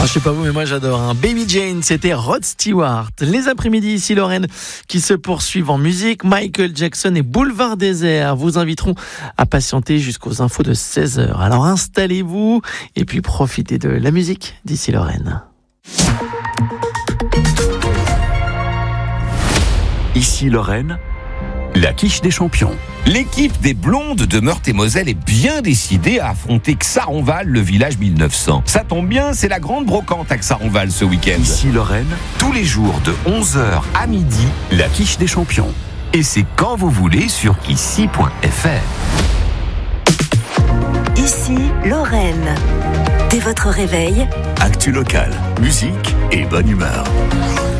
Je sais pas vous, mais moi j'adore. Baby Jane, c'était Rod Stewart. Les après-midi ici, Lorraine, qui se poursuivent en musique. Michael Jackson et Boulevard Désert vous inviteront à patienter jusqu'aux infos de 16h. Alors installez-vous et puis profitez de la musique d'ici, Lorraine. Ici Lorraine, la quiche des champions. L'équipe des Blondes de Meurthe-et-Moselle est bien décidée à affronter Xaronval, le village 1900. Ça tombe bien, c'est la grande brocante à Xaronval ce week-end. Ici Lorraine, tous les jours de 11h à midi, la quiche des champions. Et c'est quand vous voulez sur ici.fr. Ici Lorraine. Dès votre réveil, Actu locale, musique et bonne humeur.